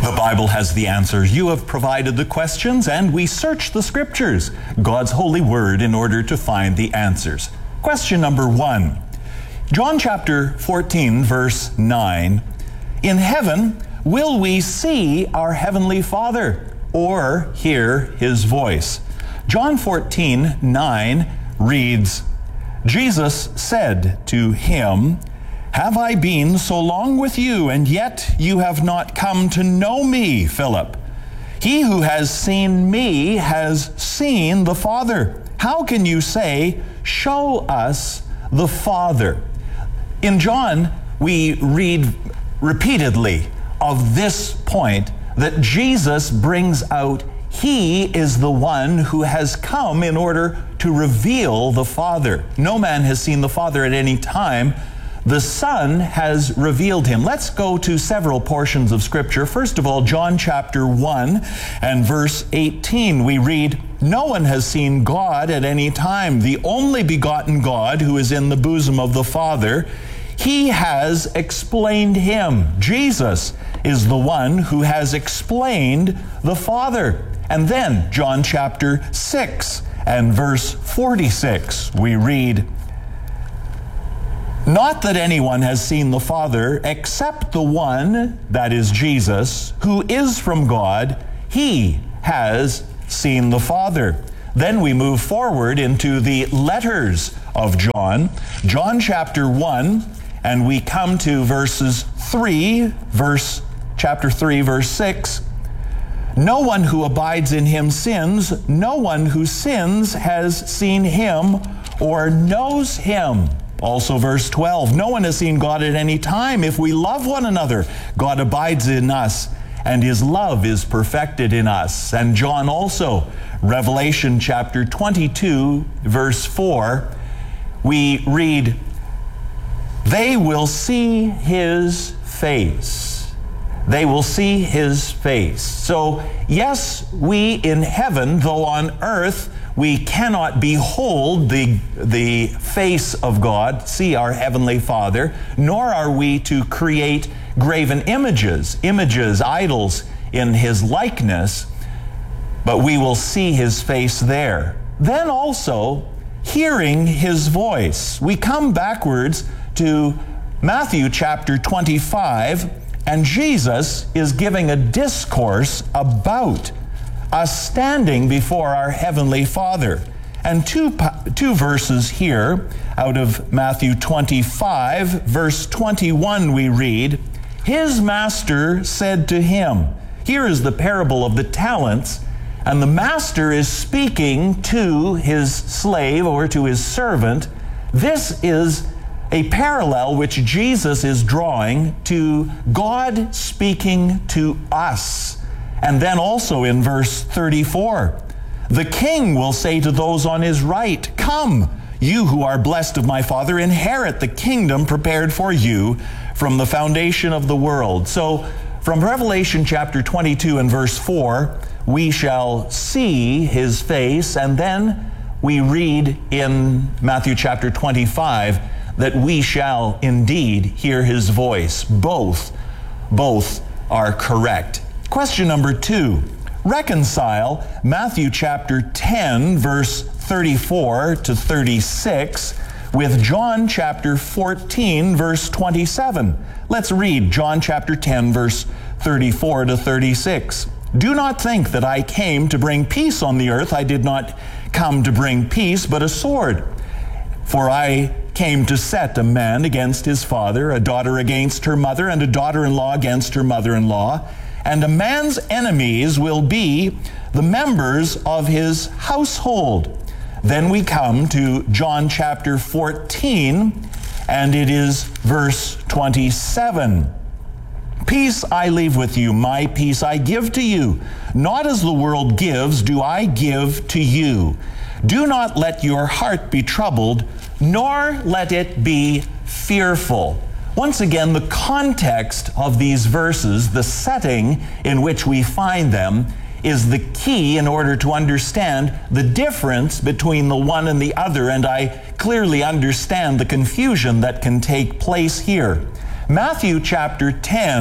The Bible has the answers. You have provided the questions, and we search the Scriptures, God's holy word, in order to find the answers. Question number 1. John chapter 14, verse 9. In heaven, will we see our heavenly Father or hear his voice? John 14, 9 reads, Jesus said to him, Have I been so long with you, and yet you have not come to know me, Philip? He who has seen me has seen the Father. How can you say, Show us the Father? In John, we read repeatedly of this point that Jesus brings out He is the one who has come in order to reveal the Father. No man has seen the Father at any time. The Son has revealed him. Let's go to several portions of Scripture. First of all, John chapter 1 and verse 18, we read, No one has seen God at any time. The only begotten God who is in the bosom of the Father, He has explained him. Jesus is the one who has explained the Father. And then, John chapter 6 and verse 46, we read, Not that anyone has seen the Father except the one, that is Jesus, who is from God. He has seen the Father. Then we move forward into the letters of John. John chapter 1, and we come to chapter 3, verse 6. No one who abides in him sins. No one who sins has seen him or knows him. Also verse 12, no one has seen God at any time. If we love one another, God abides in us, and his love is perfected in us. And John also, Revelation chapter 22, verse 4, we read, They will see his face. They will see his face. So, yes, we in heaven, though on earth, we cannot behold the face of God, see our Heavenly Father, nor are we to create graven images, idols in his likeness, but we will see his face there. Then also, hearing his voice. We come backwards to Matthew chapter 25, and Jesus is giving a discourse about us standing before our Heavenly Father. And two verses here out of Matthew 25, verse 21, we read, His master said to him, here is the parable of the talents, and the master is speaking to his slave or to his servant. This is a parallel which Jesus is drawing to God speaking to us. And then also in verse 34, the king will say to those on his right, Come, you who are blessed of my Father, inherit the kingdom prepared for you from the foundation of the world. So from Revelation chapter 22 and verse 4, we shall see his face, and then we read in Matthew chapter 25 that we shall indeed hear his voice. Both are correct. Question number 2. Reconcile Matthew chapter 10, verse 34 to 36 with John chapter 14, verse 27. Let's read John chapter 10, verse 34 to 36. Do not think that I came to bring peace on the earth. I did not come to bring peace, but a sword. For I came to set a man against his father, a daughter against her mother, and a daughter-in-law against her mother-in-law. And a man's enemies will be the members of his household. Then we come to John chapter 14, and it is verse 27. Peace I leave with you, my peace I give to you. Not as the world gives, do I give to you. Do not let your heart be troubled, nor let it be fearful. Once again, the context of these verses, the setting in which we find them, is the key in order to understand the difference between the one and the other, and I clearly understand the confusion that can take place here. Matthew chapter 10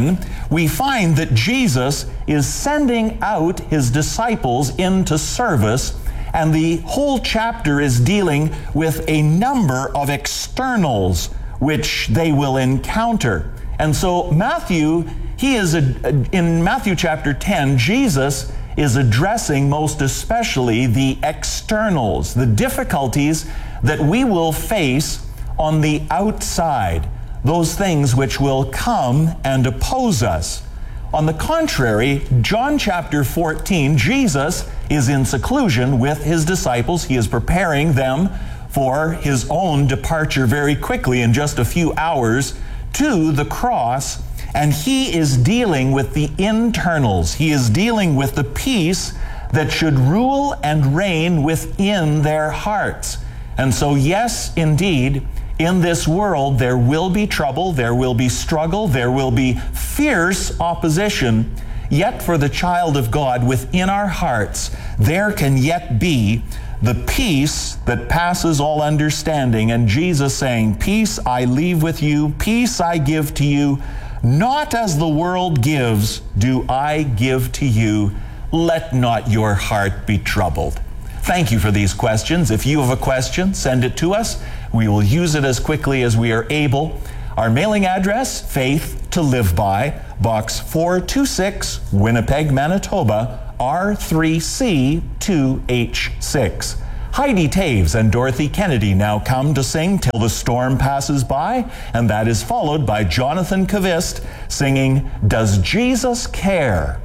we find that Jesus is sending out his disciples into service, and the whole chapter is dealing with a number of externals which they will encounter. And so Matthew, in Matthew chapter 10, Jesus is addressing most especially the externals, the difficulties that we will face on the outside, those things which will come and oppose us. On the contrary, John chapter 14, Jesus is in seclusion with his disciples. He is preparing them for his own departure very quickly in just a few hours to the cross, and he is dealing with the internals. He is dealing with the peace that should rule and reign within their hearts. And so, yes, indeed, in this world there will be trouble, there will be struggle, there will be fierce opposition, yet for the child of God within our hearts, there can yet be the peace that passes all understanding. And Jesus saying, "Peace I leave with you, peace I give to you. Not as the world gives, do I give to you. Let not your heart be troubled." Thank you for these questions. If you have a question, send it to us. We will use it as quickly as we are able. Our mailing address, Faith to Live By, Box 426, Winnipeg, Manitoba, R3C 2H6. Heidi Taves and Dorothy Kennedy now come to sing Till the Storm Passes By, and that is followed by Jonathan Kavist singing Does Jesus Care?